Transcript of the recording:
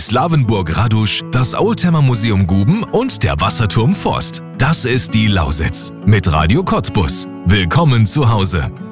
die Slawenburg Radusch, das Oldtimer Museum Guben und der Wasserturm Forst. Das ist die Lausitz mit Radio Cottbus. Willkommen zu Hause.